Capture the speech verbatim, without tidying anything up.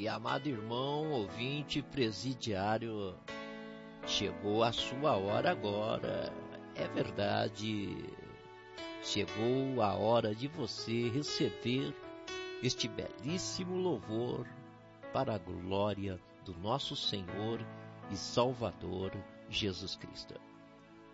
E amado irmão, ouvinte, presidiário, chegou a sua hora agora. É verdade, chegou a hora de você receber este belíssimo louvor para a glória do nosso Senhor e Salvador Jesus Cristo.